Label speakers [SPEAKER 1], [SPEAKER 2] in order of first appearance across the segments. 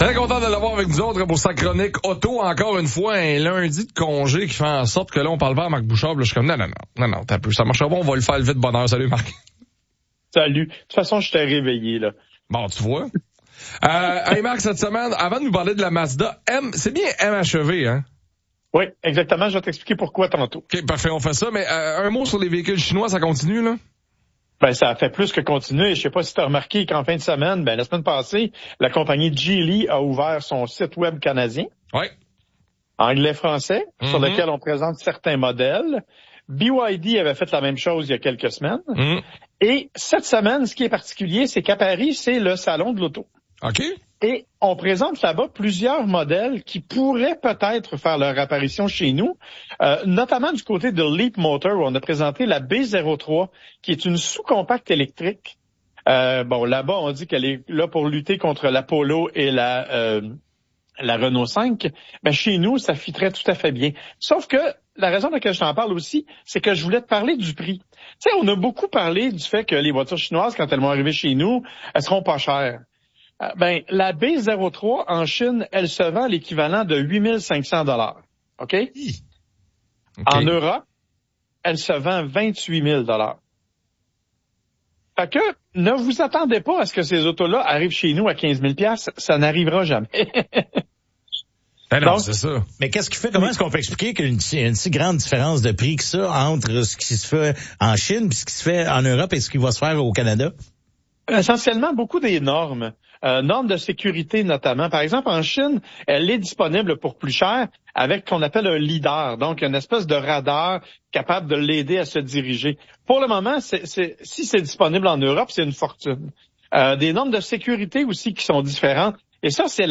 [SPEAKER 1] Très content de l'avoir avec nous autres pour sa chronique auto. Encore une fois, un lundi de congé qui fait en sorte que là, on parle pas à Marc Bouchard. Là, je suis comme, non, t'as peu. Ça marchera pas, on va le faire le vite bonheur. Salut, Marc.
[SPEAKER 2] Salut. De toute façon, je t'ai réveillé, là.
[SPEAKER 1] Bon, tu vois. Hey, Marc, cette semaine, avant de nous parler de la Mazda c'est bien MHEV, hein?
[SPEAKER 2] Oui, exactement. Je vais t'expliquer pourquoi tantôt.
[SPEAKER 1] OK, parfait, on fait ça. Mais un mot sur les véhicules chinois, ça continue, là?
[SPEAKER 2] Ben, ça a fait plus que continuer. Je sais pas si tu as remarqué qu'en fin de semaine, la semaine passée, la compagnie Geely a ouvert son site web canadien.
[SPEAKER 1] Oui.
[SPEAKER 2] Anglais-français, sur lequel on présente certains modèles. BYD avait fait la même chose il y a quelques semaines. Et cette semaine, ce qui est particulier, c'est qu'à Paris, c'est le salon de l'auto.
[SPEAKER 1] OK.
[SPEAKER 2] Et on présente là-bas plusieurs modèles qui pourraient peut-être faire leur apparition chez nous, notamment du côté de Leap Motor, où on a présenté la B03, qui est une sous-compacte électrique. Là-bas, on dit qu'elle est là pour lutter contre la Polo et la Renault 5. Ben, chez nous, ça fitterait tout à fait bien. Sauf que la raison pour laquelle je t'en parle aussi, c'est que je voulais te parler du prix. Tu sais, on a beaucoup parlé du fait que les voitures chinoises, quand elles vont arriver chez nous, elles seront pas chères. La B03 en Chine, elle se vend à l'équivalent de 8 500 $. OK? En Europe, elle se vend 28 000 $. Fait que ne vous attendez pas à ce que ces autos-là arrivent chez nous à 15 000 $. Ça n'arrivera jamais.
[SPEAKER 1] Ben non, c'est ça.
[SPEAKER 3] Mais qu'est-ce qui fait, comment est-ce qu'on peut expliquer qu'il y a une si grande différence de prix que ça entre ce qui se fait en Chine puis ce qui se fait en Europe et ce qui va se faire au Canada?
[SPEAKER 2] Essentiellement, beaucoup des normes. Normes de sécurité notamment. Par exemple, en Chine, elle est disponible pour plus cher avec ce qu'on appelle un lidar, donc une espèce de radar capable de l'aider à se diriger. Pour le moment, si c'est disponible en Europe, c'est une fortune. Des normes de sécurité aussi qui sont différentes. Et ça, c'est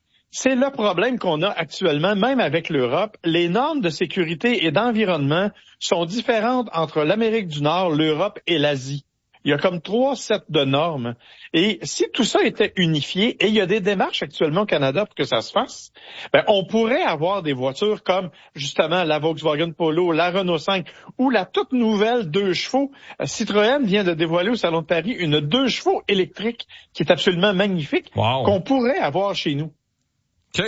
[SPEAKER 2] le problème qu'on a actuellement, même avec l'Europe. Les normes de sécurité et d'environnement sont différentes entre l'Amérique du Nord, l'Europe et l'Asie. Il y a comme 3 sets de normes. Et si tout ça était unifié, et il y a des démarches actuellement au Canada pour que ça se fasse, on pourrait avoir des voitures comme justement la Volkswagen Polo, la Renault 5 ou la toute nouvelle 2 chevaux. Citroën vient de dévoiler au Salon de Paris une 2 chevaux électrique qui est absolument magnifique, qu'on pourrait avoir chez nous.
[SPEAKER 1] OK.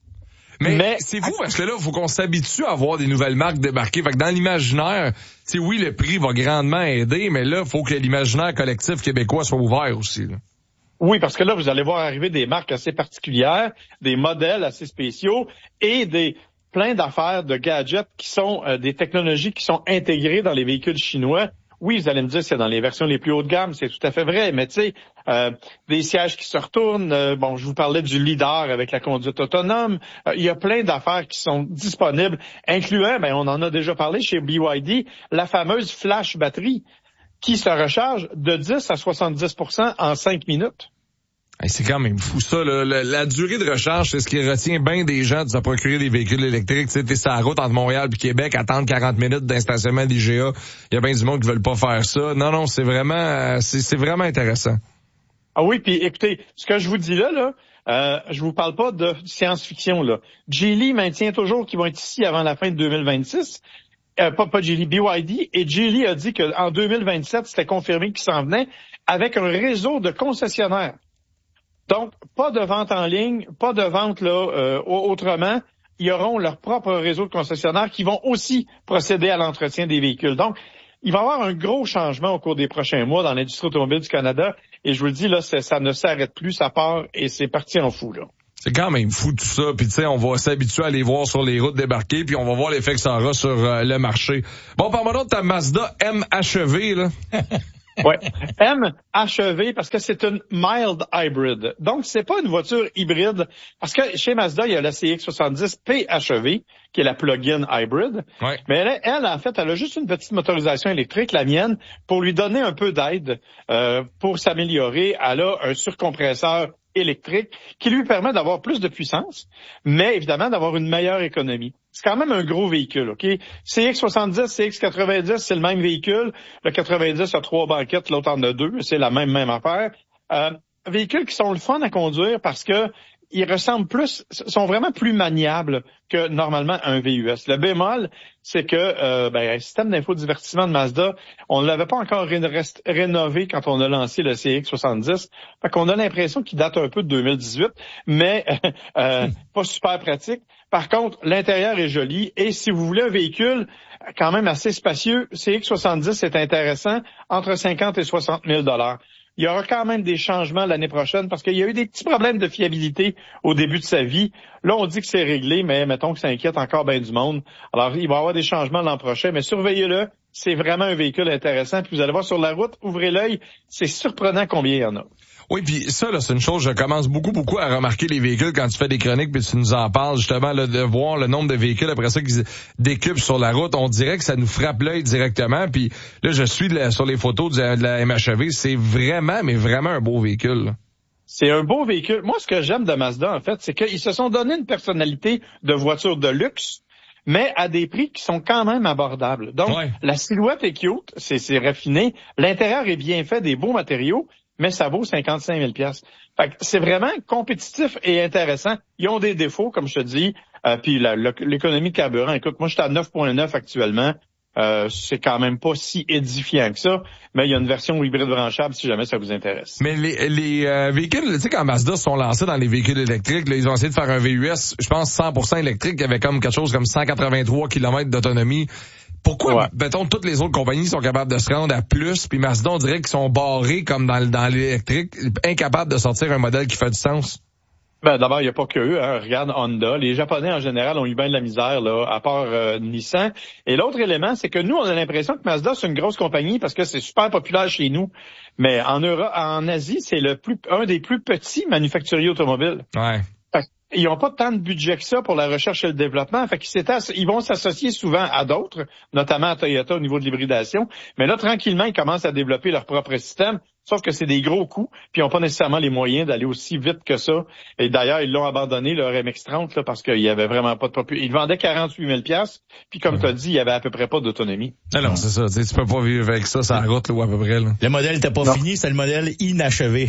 [SPEAKER 1] Mais c'est vous, parce que là, il faut qu'on s'habitue à voir des nouvelles marques débarquer. Fait que dans l'imaginaire, oui, le prix va grandement aider, mais là, il faut que l'imaginaire collectif québécois soit ouvert aussi, là.
[SPEAKER 2] Oui, parce que là, vous allez voir arriver des marques assez particulières, des modèles assez spéciaux et plein d'affaires de gadgets qui sont des technologies qui sont intégrées dans les véhicules chinois. Oui, vous allez me dire, c'est dans les versions les plus haut de gamme, c'est tout à fait vrai, mais tu sais, des sièges qui se retournent, je vous parlais du lidar avec la conduite autonome, il y a plein d'affaires qui sont disponibles, incluant, on en a déjà parlé chez BYD, la fameuse flash batterie qui se recharge de 10 à 70% en 5 minutes.
[SPEAKER 1] Hey, c'est quand même fou ça, là. La durée de recharge, c'est ce qui retient bien des gens de se procurer des véhicules électriques. Tu sais, t'es sur la route entre Montréal et Québec, attendre 40 minutes d'un stationnement d'IGA. Il y a bien du monde qui veulent pas faire ça. Non, c'est vraiment intéressant.
[SPEAKER 2] Ah oui, puis écoutez, ce que je vous dis là, je vous parle pas de science-fiction, là. Geely maintient toujours qu'ils vont être ici avant la fin de 2026. Pas Geely, BYD. Et Geely a dit qu'en 2027, c'était confirmé qu'ils s'en venaient avec un réseau de concessionnaires. Donc, pas de vente en ligne, pas de vente autrement. Ils auront leur propre réseau de concessionnaires qui vont aussi procéder à l'entretien des véhicules. Donc, il va y avoir un gros changement au cours des prochains mois dans l'industrie automobile du Canada. Et je vous le dis, là, ça ne s'arrête plus, ça part et c'est parti en fou, là.
[SPEAKER 1] C'est quand même fou tout ça. Puis tu sais, on va s'habituer à les voir sur les routes débarquer, puis on va voir l'effet que ça aura sur le marché. Bon, parle-moi donc de ta Mazda MHEV, là.
[SPEAKER 2] Ouais, MHEV parce que c'est une mild hybrid. Donc c'est pas une voiture hybride parce que chez Mazda il y a la CX-70 PHEV qui est la plug-in hybrid.
[SPEAKER 1] Ouais.
[SPEAKER 2] Mais elle en fait, elle a juste une petite motorisation électrique, la mienne, pour lui donner un peu d'aide pour s'améliorer. Elle a un surcompresseur électrique qui lui permet d'avoir plus de puissance, mais évidemment d'avoir une meilleure économie. C'est quand même un gros véhicule, OK? CX-70, CX-90, c'est le même véhicule. Le 90 a 3 banquettes, l'autre en a 2. C'est la même affaire. Véhicules qui sont le fun à conduire parce que ils ressemblent plus, sont vraiment plus maniables que normalement un VUS. Le bémol, c'est que un système d'infodivertissement de Mazda, on ne l'avait pas encore rénové quand on a lancé le CX-70. Fait qu'on a l'impression qu'il date un peu de 2018, mais pas super pratique. Par contre, l'intérieur est joli et si vous voulez un véhicule quand même assez spacieux, CX-70 est intéressant, entre 50 et 60 000 $. Il y aura quand même des changements l'année prochaine parce qu'il y a eu des petits problèmes de fiabilité au début de sa vie. Là, on dit que c'est réglé, mais mettons que ça inquiète encore bien du monde. Alors, il va y avoir des changements l'an prochain, mais surveillez-le. C'est vraiment un véhicule intéressant. Puis vous allez voir sur la route, ouvrez l'œil. C'est surprenant combien il y en a.
[SPEAKER 1] Oui, puis ça, là, c'est une chose, je commence beaucoup à remarquer les véhicules quand tu fais des chroniques, puis tu nous en parles, justement, là, de voir le nombre de véhicules après ça qui décupent sur la route. On dirait que ça nous frappe l'œil directement, puis là, je suis sur les photos de la MHEV, c'est vraiment, mais vraiment un beau véhicule, là.
[SPEAKER 2] C'est un beau véhicule. Moi, ce que j'aime de Mazda, en fait, c'est qu'ils se sont donné une personnalité de voiture de luxe, mais à des prix qui sont quand même abordables. Donc, La silhouette est cute, c'est raffiné, l'intérieur est bien fait, des beaux matériaux, mais ça vaut 55 000 $. Fait que c'est vraiment compétitif et intéressant. Ils ont des défauts, comme je te dis, puis l'économie de carburant. Écoute, moi, je suis à 9,9 actuellement. C'est quand même pas si édifiant que ça, mais il y a une version hybride branchable si jamais ça vous intéresse.
[SPEAKER 1] Mais les véhicules, tu sais, quand Mazda se sont lancés dans les véhicules électriques, là, ils ont essayé de faire un VUS, je pense 100% électrique, qui avait comme quelque chose comme 183 km d'autonomie. Pourquoi, mettons, toutes les autres compagnies sont capables de se rendre à plus, puis Mazda, on dirait qu'ils sont barrés comme dans l'électrique, incapables de sortir un modèle qui fait du sens?
[SPEAKER 2] D'abord, il n'y a pas que eux, hein. Regarde Honda. Les Japonais, en général, ont eu bien de la misère, là, à part Nissan. Et l'autre élément, c'est que nous, on a l'impression que Mazda, c'est une grosse compagnie parce que c'est super populaire chez nous. Mais en Asie, c'est un des plus petits manufacturiers automobiles.
[SPEAKER 1] Ouais.
[SPEAKER 2] Ils n'ont pas tant de budget que ça pour la recherche et le développement. Fait qu'ils vont s'associer souvent à d'autres, notamment à Toyota au niveau de l'hybridation. Mais là, tranquillement, ils commencent à développer leur propre système. Sauf que c'est des gros coûts, puis ils n'ont pas nécessairement les moyens d'aller aussi vite que ça. Et d'ailleurs, ils l'ont abandonné, leur MX-30, là, parce qu'il y avait vraiment pas de popularité. Ils vendaient 48 000 $, puis comme tu as dit, il y avait à peu près pas d'autonomie.
[SPEAKER 1] Non, c'est ça. Tu peux pas vivre avec ça, ça route, là, à peu près, là.
[SPEAKER 3] Le modèle n'était pas fini, c'est le modèle inachevé.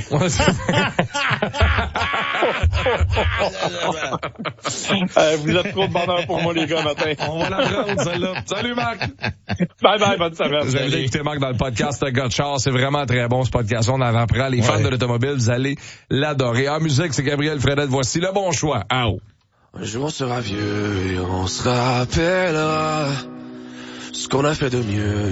[SPEAKER 2] Vous êtes trop de bonheur pour moi, les gars, matin.
[SPEAKER 1] On va la prendre, celle-là. Salut, Marc!
[SPEAKER 2] Bye, bonne semaine.
[SPEAKER 1] Vous allez écouter Marc dans le podcast Gotchard. C'est vraiment très bon, ce podcast. On en apprend. Les fans de l'automobile, vous allez l'adorer. En musique, c'est Gabriel Fredette. Voici le bon choix. Au.
[SPEAKER 4] Un jour on sera vieux et on se rappellera ce qu'on a fait de mieux.